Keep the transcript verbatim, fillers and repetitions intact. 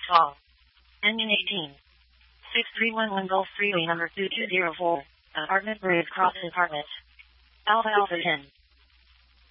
Tall. Ending eighteen. six three one one Gulf Freeway number two two zero four. Apartment Bridge Cross Apartments. Alpha Alpha ten.